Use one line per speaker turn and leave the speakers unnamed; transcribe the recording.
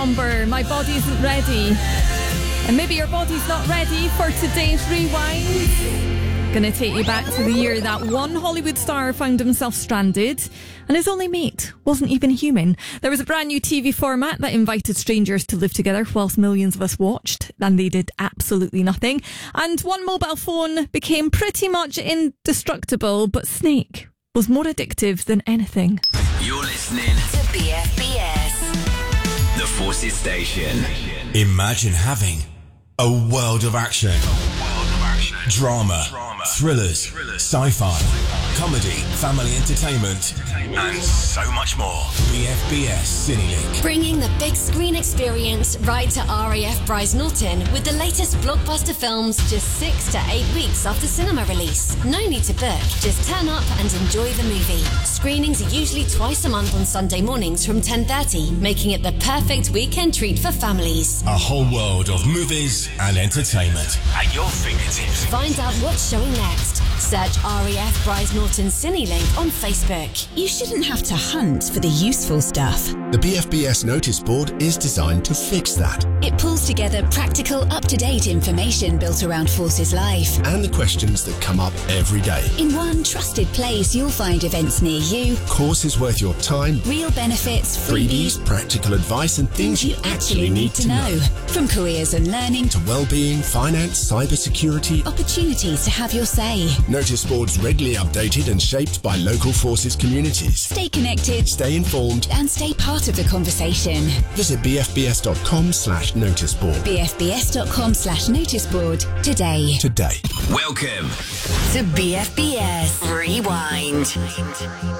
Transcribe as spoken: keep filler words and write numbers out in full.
Umber, my body isn't ready. And maybe your body's not ready for today's rewind. Gonna take you back to the year that one Hollywood star found himself stranded and his only mate wasn't even human. There was a brand new T V format that invited strangers to live together whilst millions of us watched, and they did absolutely nothing. And one mobile phone became pretty much indestructible, but Snake was more addictive than anything.
You're listening
to B F B S,
the Forces Station.
Imagine having a world of action,
A world of action.
drama,
Drama.
thrillers,
Thrillers.
sci-fi, comedy, family entertainment,
And so much more.
B F B S Cinelink.
bringing the big screen experience right to R A F Bryce Norton with the latest blockbuster films just six to eight weeks after cinema release. No need to book, just turn up and enjoy the movie. Screenings are usually twice a month on Sunday mornings from ten thirty, making it the perfect weekend treat for families.
A whole world of movies and entertainment.
At your fingertips.
Find out what's showing next. Search R A F Bryce Norton Cinelink on Facebook.
You shouldn't have to hunt for the useful stuff.
The B F B S notice board is designed to fix that.
It pulls together practical, up-to-date information built around Forces Life.
And the questions that come up every day.
In one trusted place, you'll find events near you,
Courses worth your time,
real benefits, freebies,
freebies, practical advice and things you actually need to know.
From careers and learning
To well-being, finance, cybersecurity.
opportunities to have your say.
Notice boards regularly updated and shaped by local forces communities.
Stay connected
Stay informed.
and stay part of the conversation.
Visit bfbs.com slash noticeboard
bfbs.com slash noticeboard today.
today.
Welcome
To B F B S Rewind.